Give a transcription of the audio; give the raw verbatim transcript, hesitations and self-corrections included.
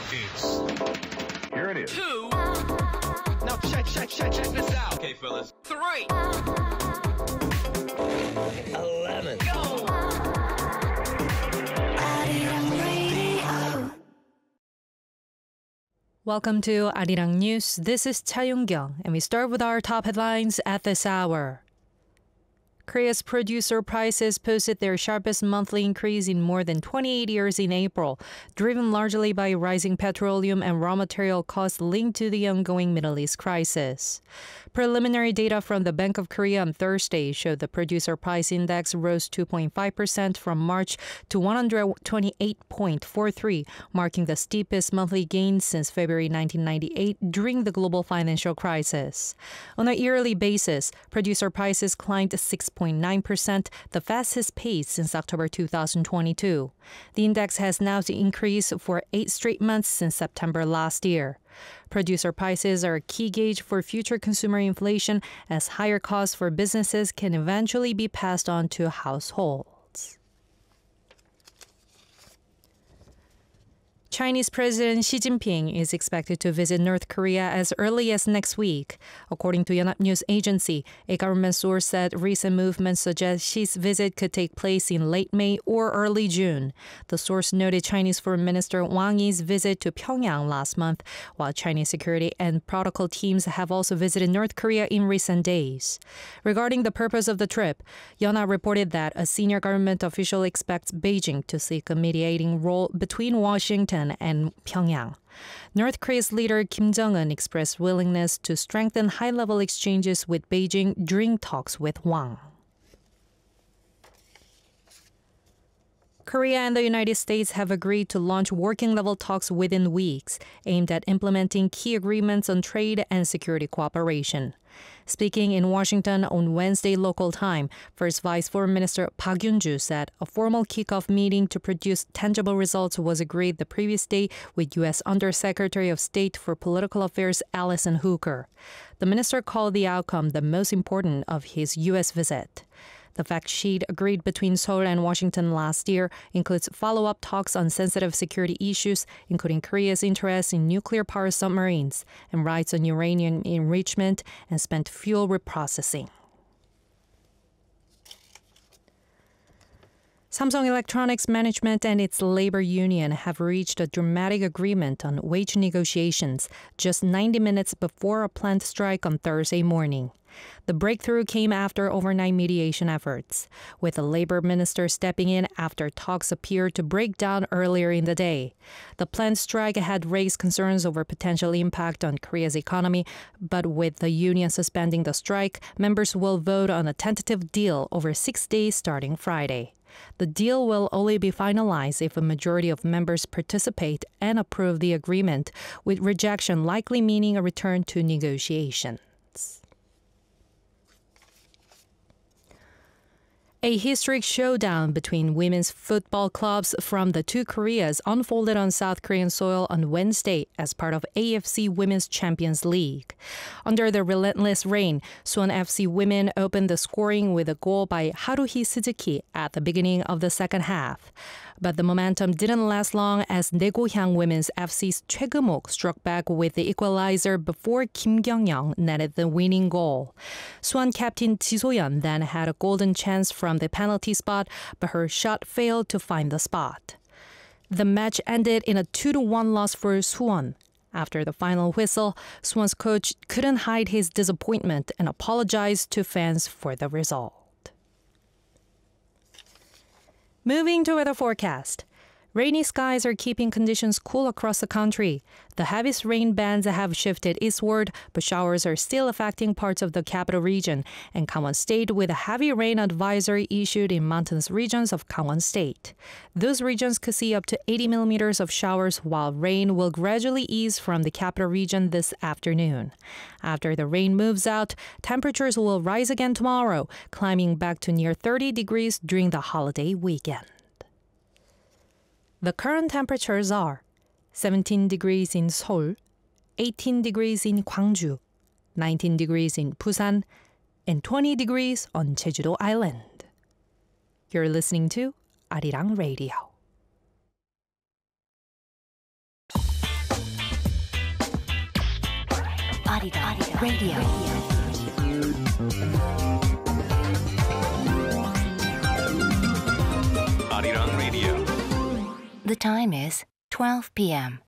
It's here it is. Two. Now check, check, check, check this out. Okay, fellas. Three. Eleven. Go. Welcome to Arirang News. This is Cha Yong-kyung, and we start with our top headlines at this hour. Korea's producer prices posted their sharpest monthly increase in more than twenty-eight years in April, driven largely by rising petroleum and raw material costs linked to the ongoing Middle East crisis. Preliminary data from the Bank of Korea on Thursday showed the producer price index rose two point five percent from March to one hundred twenty-eight point four three, marking the steepest monthly gain since February nineteen ninety-eight during the global financial crisis. On a yearly basis, producer prices climbed six point nine percent, the fastest pace since October two thousand twenty-two. The index has now increased for eight straight months since September last year. Producer prices are a key gauge for future consumer inflation, as higher costs for businesses can eventually be passed on to households. Chinese President Xi Jinping is expected to visit North Korea as early as next week. According to Yonhap News Agency, a government source said recent movements suggest Xi's visit could take place in late May or early June. The source noted Chinese Foreign Minister Wang Yi's visit to Pyongyang last month, while Chinese security and protocol teams have also visited North Korea in recent days. Regarding the purpose of the trip, Yonhap reported that a senior government official expects Beijing to seek a mediating role between Washington and Pyongyang. North Korea's leader Kim Jong-un expressed willingness to strengthen high-level exchanges with Beijing during talks with Wang. Korea and the United States have agreed to launch working-level talks within weeks, aimed at implementing key agreements on trade and security cooperation. Speaking in Washington on Wednesday local time, First Vice Foreign Minister Park Yun-ju said a formal kickoff meeting to produce tangible results was agreed the previous day with U S Undersecretary of State for Political Affairs Allison Hooker. The minister called the outcome the most important of his U S visit. The fact sheet agreed between Seoul and Washington last year includes follow-up talks on sensitive security issues, including Korea's interest in nuclear power submarines and rights on uranium enrichment and spent fuel reprocessing. Samsung Electronics management and its labor union have reached a dramatic agreement on wage negotiations just ninety minutes before a planned strike on Thursday morning. The breakthrough came after overnight mediation efforts, with the labor minister stepping in after talks appeared to break down earlier in the day. The planned strike had raised concerns over potential impact on Korea's economy, but with the union suspending the strike, members will vote on a tentative deal over six days starting Friday. The deal will only be finalized if a majority of members participate and approve the agreement, with rejection likely meaning a return to negotiations. A historic showdown between women's football clubs from the two Koreas unfolded on South Korean soil on Wednesday as part of A F C Women's Champions League. Under the relentless rain, Suwon F C women opened the scoring with a goal by Haruhi Suzuki at the beginning of the second half. But the momentum didn't last long as Daegohyang Women's F C's Choi Keum-ok struck back with the equalizer before Kim Kyung-young netted the winning goal. Suwon captain Ji So-yeon then had a golden chance from the penalty spot, but her shot failed to find the spot. The match ended in a two to one loss for Suwon. After the final whistle, Suwon's coach couldn't hide his disappointment and apologized to fans for the result. Moving to weather forecast. Rainy skies are keeping conditions cool across the country. The heaviest rain bands have shifted eastward, but showers are still affecting parts of the capital region, and Gangwon State with a heavy rain advisory issued in mountainous regions of Gangwon State. Those regions could see up to eighty millimeters of showers, while rain will gradually ease from the capital region this afternoon. After the rain moves out, temperatures will rise again tomorrow, climbing back to near thirty degrees during the holiday weekend. The current temperatures are seventeen degrees in Seoul, eighteen degrees in Gwangju, nineteen degrees in Busan, and twenty degrees on Jeju-do Island. You're listening to Arirang Radio. Arirang Radio. Arirang Radio. The time is twelve p m